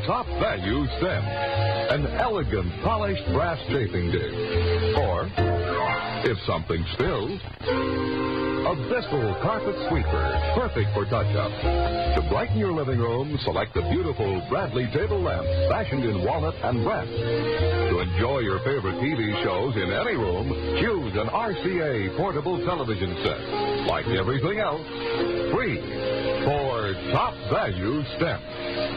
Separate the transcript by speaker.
Speaker 1: top value stem. An elegant polished brass chafing dish. Or, if something spills, a Bissell carpet sweeper, perfect for touch-up. To brighten your living room, select the beautiful Bradley table lamps fashioned in walnut and brass. To enjoy your favorite TV shows in any room, choose an RCA portable television set. Like everything else, free for top value stem.